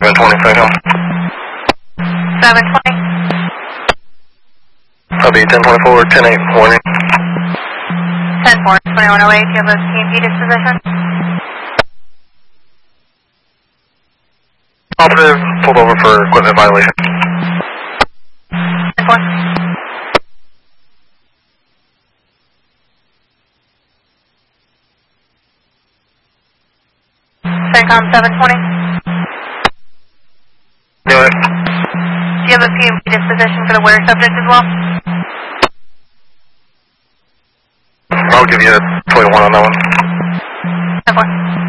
720, Phantom. 720. I'll be 1024, 10-8, warning. 10-4, 2108, do you have a PMP disposition? Operative, pulled over for equipment violation. 10-4. CENTCOM 720. Do it. Do you have a PMP disposition for the wear subject as well? I'll give you a 21 on that one. 10-4.